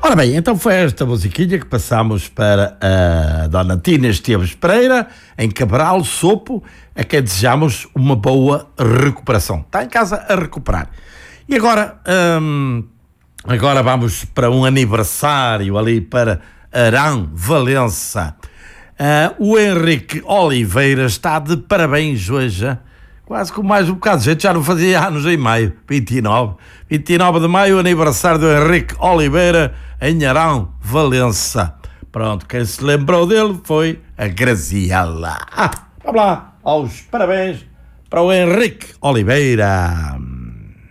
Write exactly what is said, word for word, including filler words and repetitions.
Ora bem, então foi esta musiquinha que passámos para a Dona Tina Esteves Pereira, em Cabral, Sopo, a quem desejamos uma boa recuperação. Está em casa a recuperar. E agora, hum, agora vamos para um aniversário ali para Arão, Valença. Uh, o Henrique Oliveira está de parabéns hoje. Quase com mais um bocado de gente, já não fazia anos em maio, vinte e nove. vinte e nove de maio, aniversário do Henrique Oliveira em Arão, Valença. Pronto, quem se lembrou dele foi a Graziela. Ah, vamos lá, aos parabéns para o Henrique Oliveira.